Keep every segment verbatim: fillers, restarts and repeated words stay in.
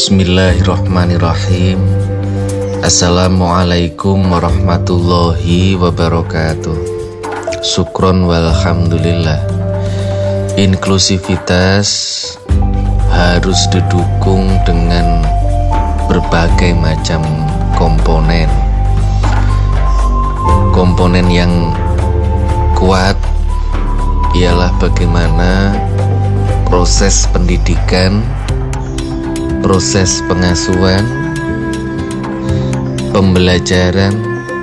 Bismillahirrahmanirrahim. Assalamualaikum warahmatullahi wabarakatuh. Syukron walhamdulillah. Inklusivitas harus didukung dengan berbagai macam komponen. Komponen yang kuat ialah bagaimana proses pendidikan, proses pengasuhan, pembelajaran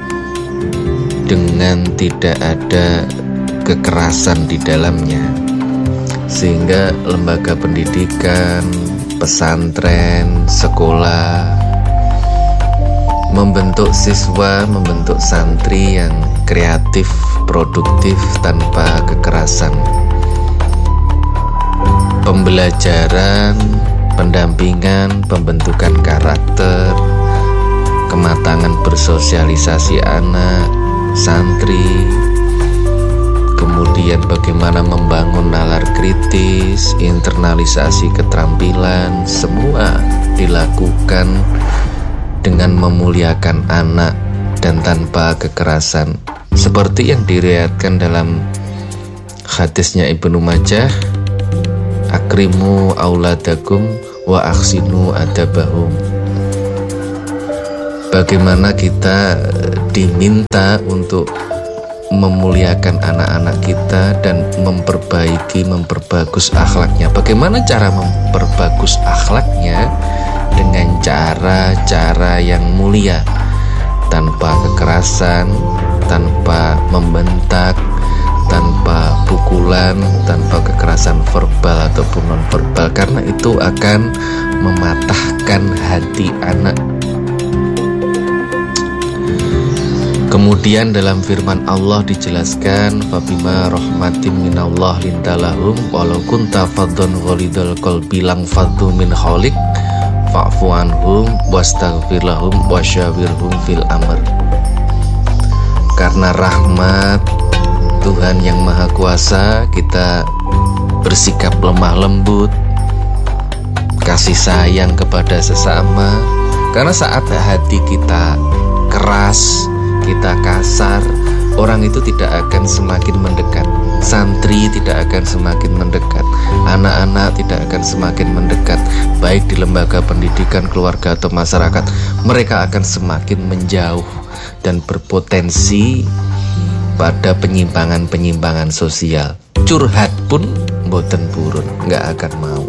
dengan tidak ada kekerasan di dalamnya, sehingga lembaga pendidikan, pesantren, sekolah membentuk siswa, membentuk santri yang kreatif, produktif tanpa kekerasan. Pembelajaran, pendampingan, pembentukan karakter, kematangan bersosialisasi anak, santri, kemudian bagaimana membangun nalar kritis, internalisasi keterampilan, semua dilakukan dengan memuliakan anak dan tanpa kekerasan, seperti yang diriwayatkan dalam hadisnya Ibnu Majah, akrimu auladakum wa aksinu adabahum. Bagaimana kita diminta untuk memuliakan anak-anak kita dan memperbaiki, memperbagus akhlaknya. Bagaimana cara memperbagus akhlaknya? Dengan cara-cara yang mulia, tanpa kekerasan, tanpa membentak, tanpa pukulan, tanpa kekerasan verbal ataupun non-verbal, karena itu akan mematahkan hati anak. Kemudian dalam firman Allah dijelaskan, fabima rahmatim minallah lintalahum walau kunta faddan ghalidal qalbi lang faddu min hawlik fa'fu anhum wastaghfir lahum wasyawirhum fil amr. Karena rahmat Tuhan yang Maha Kuasa, kita bersikap lemah lembut, kasih sayang kepada sesama. Karena saat hati kita keras, kita kasar, orang itu tidak akan semakin mendekat. Santri tidak akan semakin mendekat, anak-anak tidak akan semakin mendekat, baik di lembaga pendidikan, keluarga atau masyarakat. Mereka akan semakin menjauh dan berpotensi pada penyimpangan-penyimpangan sosial. Curhat pun mboten purun, nggak akan mau.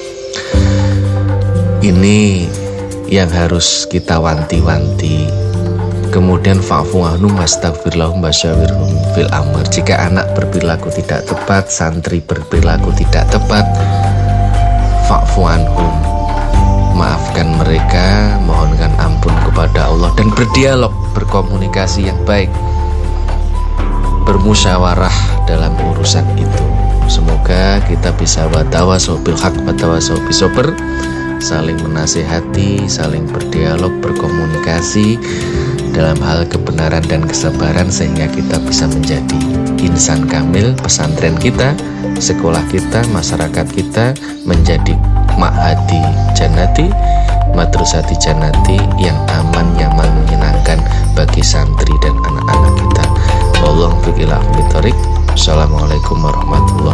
Ini yang harus kita wanti-wanti. Kemudian fa'fu anhum wastaghfir lahum wasyawirhum fil amr. Jika anak berperilaku tidak tepat, santri berperilaku tidak tepat, fa'fu anhum, maafkan mereka, mohonkan ampun kepada Allah, dan berdialog, berkomunikasi yang baik, bermusyawarah dalam urusan itu. Semoga kita bisa watawasau bil haq watawasau bis sabr, saling menasihati, saling berdialog, berkomunikasi dalam hal kebenaran dan kesabaran, sehingga kita bisa menjadi insan kamil. Pesantren kita, sekolah kita, masyarakat kita menjadi ma'hadi jannati, madrasati jannati yang aman, nyaman, menyenangkan bagi santri dan anak-anak kita. Wallahu fiqh ila Assalamualaikum warahmatullahi